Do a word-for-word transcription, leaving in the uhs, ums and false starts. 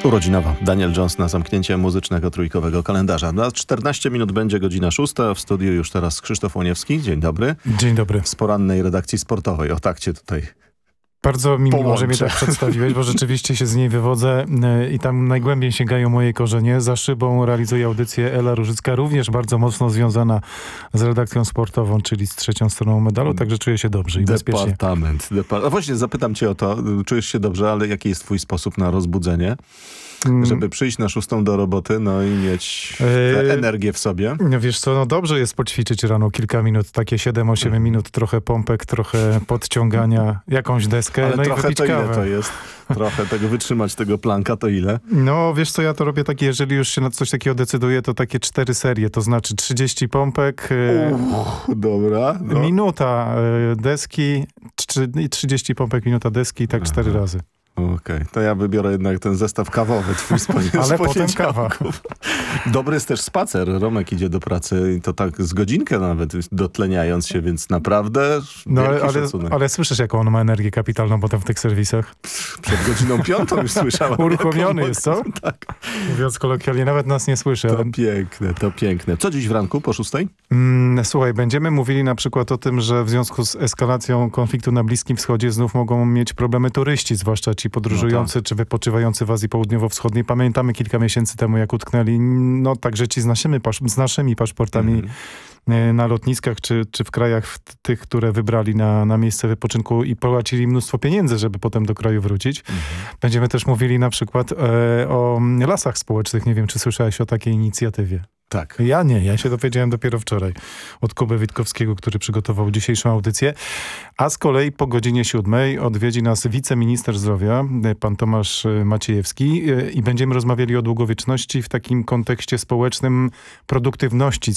Urodzinowo. Daniel Johns na zamknięcie muzycznego trójkowego kalendarza. Na czternaście minut będzie godzina szósta. W studiu już teraz Krzysztof Łoniewski. Dzień dobry. Dzień dobry. Z porannej redakcji sportowej. O tak cię tutaj Bardzo mi miło, że mnie połączę. tak przedstawiłeś, bo rzeczywiście się z niej wywodzę yy, i tam najgłębiej sięgają moje korzenie. Za szybą realizuje audycję Ela Różycka, również bardzo mocno związana z redakcją sportową, czyli z trzecią stroną medalu, także czuję się dobrze i bezpiecznie. Departament. Depar- A właśnie zapytam cię o to. Czujesz się dobrze, ale jaki jest twój sposób na rozbudzenie? Żeby przyjść na szóstą do roboty, no i mieć tę Yy, energię w sobie. No wiesz co, no dobrze jest poćwiczyć rano kilka minut, takie siedem osiem Mhm. minut, trochę pompek, trochę podciągania, jakąś deskę, Ale no i trochę wypić to ile kawę. to jest? Trochę tego wytrzymać tego planka to ile? No wiesz co, ja to robię takie, jeżeli już się na coś takiego decyduję, to takie cztery serie, to znaczy trzydzieści pompek, yy, Uff, dobra. No. minuta yy, deski, trzy- i trzydzieści pompek, minuta deski i tak Aha. cztery razy. Okej, okay. To ja wybiorę jednak ten zestaw kawowy twój z poni- Ale z potem kawa. Dobry jest też spacer. Romek idzie do pracy i to tak z godzinkę nawet dotleniając się, więc naprawdę No ale, wielki ale, szacunek. ale słyszysz, jaką on ma energię kapitalną potem w tych serwisach? Przed godziną piątą już słyszałem. Uruchomiony jaką jest, co? mocną- Tak. Mówiąc kolokwialnie, nawet nas nie słyszy. To Ale... piękne, to piękne. Co dziś w ranku po szóstej? Mm, słuchaj, będziemy mówili na przykład o tym, że w związku z eskalacją konfliktu na Bliskim Wschodzie znów mogą mieć problemy turyści, zwłaszcza ci podróżujący No czy wypoczywający w Azji Południowo-Wschodniej. Pamiętamy kilka miesięcy temu, jak utknęli, no także ci z naszymi, pasz- z naszymi paszportami Mhm. e, na lotniskach, czy, czy w krajach w tych, które wybrali na, na miejsce wypoczynku i płacili mnóstwo pieniędzy, żeby potem do kraju wrócić. Mhm. Będziemy też mówili na przykład e, o lasach społecznych. Nie wiem, czy słyszałeś o takiej inicjatywie. Tak. Ja nie, ja się dowiedziałem dopiero wczoraj od Kuby Witkowskiego, który przygotował dzisiejszą audycję. A z kolei po godzinie siódmej odwiedzi nas wiceminister zdrowia, pan Tomasz Maciejewski, i będziemy rozmawiali o długowieczności w takim kontekście społecznym, produktywności